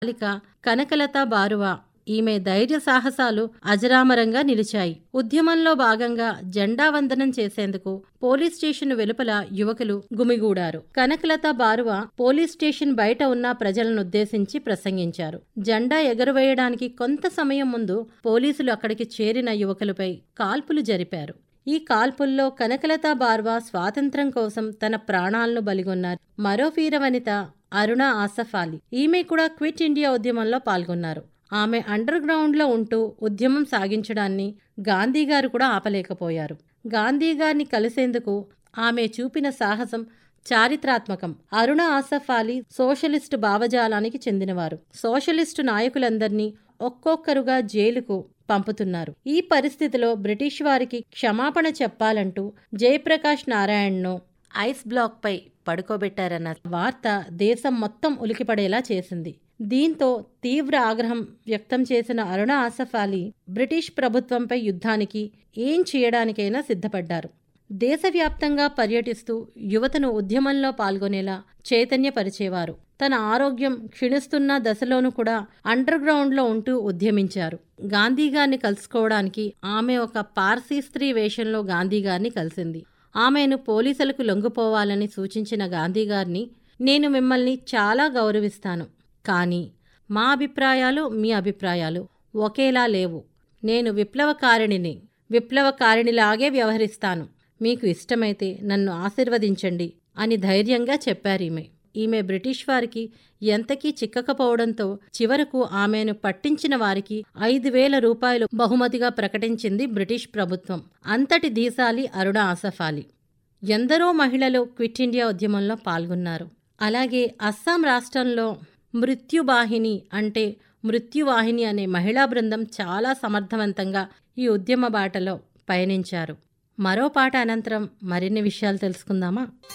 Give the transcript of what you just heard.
బాలిక కనకలత బారువా. ఈమె ధైర్య సాహసాలు అజరామరంగా నిలిచాయి. ఉద్యమంలో భాగంగా జెండా వందనం చేసేందుకు పోలీస్ స్టేషన్ వెలుపల యువకులు గుమిగూడారు. కనకలత బారువా పోలీస్ స్టేషన్ బయట ఉన్న ప్రజలనుద్దేశించి ప్రసంగించారు. జెండా ఎగురవేయడానికి కొంత సమయం ముందు పోలీసులు అక్కడికి చేరిన యువకులపై కాల్పులు జరిపారు. ఈ కాల్పుల్లో కనకలత బారువా స్వాతంత్ర్యం కోసం తన ప్రాణాలను బలిగొన్నారు. మరో వీరవనిత అరుణ ఆసఫ్ అలీ. ఈమె కూడా క్విట్ ఇండియా ఉద్యమంలో పాల్గొన్నారు. ఆమె అండర్ గ్రౌండ్లో ఉంటూ ఉద్యమం సాగించడాన్ని గాంధీగారు కూడా ఆపలేకపోయారు. గాంధీగారిని కలిసేందుకు ఆమె చూపిన సాహసం చారిత్రాత్మకం. అరుణ ఆసఫ్ అలీ సోషలిస్టు భావజాలానికి చెందినవారు. సోషలిస్టు నాయకులందర్నీ ఒక్కొక్కరుగా జైలుకు పంపుతున్నారు. ఈ పరిస్థితిలో బ్రిటిష్ వారికి క్షమాపణ చెప్పాలంటూ జయప్రకాష్ నారాయణ్ను ఐస్ బ్లాక్పై పడుకోబెట్టారన్న వార్త దేశం మొత్తం ఉలికిపడేలా చేసింది. దీంతో తీవ్ర ఆగ్రహం వ్యక్తం చేసిన అరుణ ఆసఫ్ అలీ బ్రిటిష్ ప్రభుత్వంపై యుద్ధానికి ఏం చేయడానికైనా సిద్ధపడ్డారు. దేశవ్యాప్తంగా పర్యటిస్తూ యువతను ఉద్యమంలో పాల్గొనేలా చైతన్యపరిచేవారు. తన ఆరోగ్యం క్షీణిస్తున్న దశలోనూ కూడా అండర్ గ్రౌండ్లో ఉంటూ ఉద్యమించారు. గాంధీగారిని కలుసుకోవడానికి ఆమె ఒక పార్సీ స్త్రీ వేషంలో గాంధీగారిని కలిసింది. ఆమెను పోలీసులకు లొంగిపోవాలని సూచించిన గాంధీగారిని, నేను మిమ్మల్ని చాలా గౌరవిస్తాను, కానీ మా అభిప్రాయాలు మీ అభిప్రాయాలు ఒకేలా లేవు. నేను విప్లవకారిణిలాగే వ్యవహరిస్తాను. మీకు ఇష్టమైతే నన్ను ఆశీర్వదించండి అని ధైర్యంగా చెప్పారీమె. ఈమె బ్రిటిష్ వారికి ఎంతకీ చిక్కకపోవడంతో చివరకు ఆమెను పట్టించిన వారికి 5,000 రూపాయలు బహుమతిగా ప్రకటించింది బ్రిటిష్ ప్రభుత్వం. అంతటి ధీశాలి అరుణ ఆసఫ్ అలీ. ఎందరో మహిళలు క్విట్ ఇండియా ఉద్యమంలో పాల్గొన్నారు. అలాగే అస్సాం రాష్ట్రంలో మృత్యువాహిని అనే మహిళా బృందం చాలా సమర్థవంతంగా ఈ ఉద్యమ బాటలో పయనించారు. మరో పాట అనంతరం మరిన్ని విషయాలు తెలుసుకుందామా?